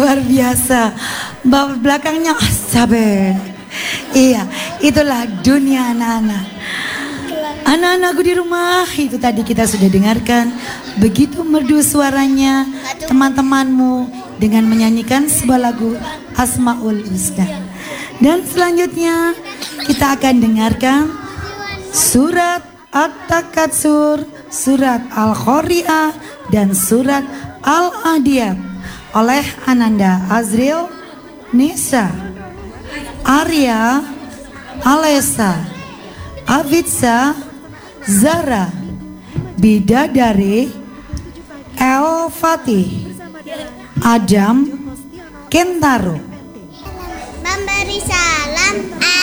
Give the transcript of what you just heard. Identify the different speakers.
Speaker 1: luar biasa. Belakangnya sabar. Iya, itulah dunia anak-anak. Anak-anakku di rumah, itu tadi kita sudah dengarkan begitu merdu suaranya teman-temanmu dengan menyanyikan sebuah lagu Asmaul Husna. Dan selanjutnya kita akan dengarkan surat At-Takatsur, surat Al-Qari'ah dan surat Al-Adiyat oleh Ananda Azril, Nisa, Arya, Alesa, Avitsa, Zara, Bidadari, El Fatih, Adam, Kentaro.
Speaker 2: Memberi salam